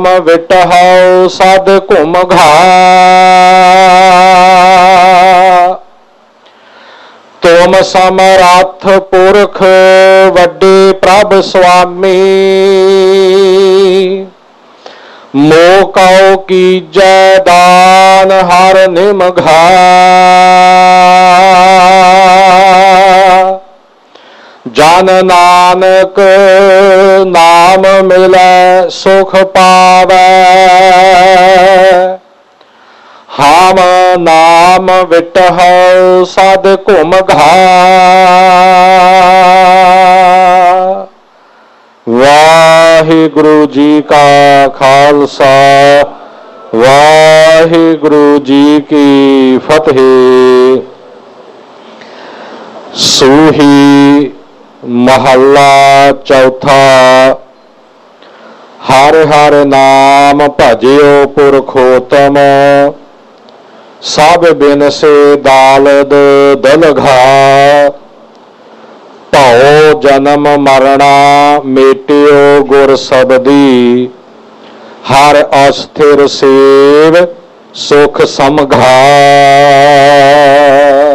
ਨਾਮ ਵਿਟਹੁ ਸਦ ਘੁਮ ਘਾ। ਤੁਮ ਸਮਰੱਥ ਪੁਰਖ ਵੱਡੇ ਪ੍ਰਭ ਸੁਆਮੀ। ਮੋਹ ਕਉ ਕੀਜੈ ਦਾਨ ਹਰ ਨਿਮਘਾ। ਜਨ ਨਾਨਕ ਨਾਮ ਮਿਲੈ ਸੁਖ ਪਾਵੈ। ਹਮ ਨਾਮ ਵਿਟਹੁ ਸਦ ਘੁਮ ਘਾ। ਵਾਹਿਗੁਰੂ ਜੀ ਕਾ ਖਾਲਸਾ ਵਾਹਿਗੁਰੂ ਜੀ ਕੀ ਫਤਿਹ। ਸੂਹੀ ਮਹੱਲਾ ਚੌਥਾ। ਹਰਿ ਹਰਿ ਨਾਮ ਭਜਿਓ ਪੁਰਖੋਤਮ। ਸਭ ਬਿਨਸੇ ਦਾਲਦ ਦਲਘਾ। ਭਉ ਜਨਮ ਮਰਣਾ ਮੇਟਿਓ ਗੁਰ ਸਬਦੀ। ਹਰਿ ਅਸਥਿਰ ਸੇਵ ਸੁਖ ਸਮਘਾ।